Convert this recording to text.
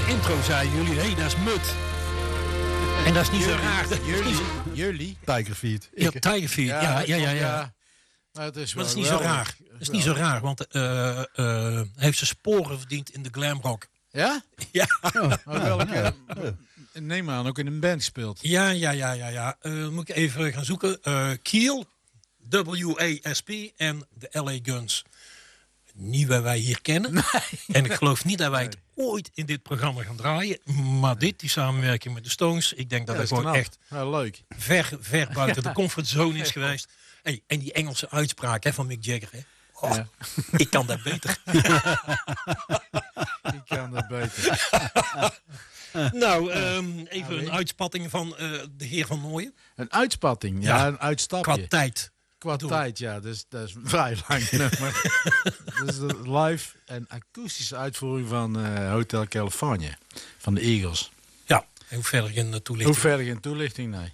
intro zeiden jullie, hé, dat is Mut. En dat is niet zo raar. Jullie? Tiger Feet. Ja, Tiger Feet. Ja. Maar het is Maar wel dat is niet zo geweldig. raar. Dat is niet zo raar, want hij heeft zijn sporen verdiend in de glamrock. Ja? Ja. Maar welke? Neem aan, ook in een band speelt. Ja. Moet ik even gaan zoeken. Kiel, WASP en de LA Guns. Niet wat wij hier kennen. Nee. En ik geloof niet dat wij het ooit in dit programma gaan draaien. Maar die samenwerking met de Stones, ik denk dat het gewoon echt leuk. ver buiten de comfortzone is geweest. Hey, en die Engelse uitspraak van Mick Jagger. Hè? Oh, ik kan dat beter. Ik kan dat beter. Nou, even een uitspatting van de heer Van Nooijen. Een uitspatting, ja, een uitstapje. Qua tijd. Qua tijd, ja. Dus dat is een vrij lang nummer. Dat is de live en akoestische uitvoering van Hotel California. Van de Eagles. Ja, hoe verder geen toelichting? Hoe verder geen toelichting, nee.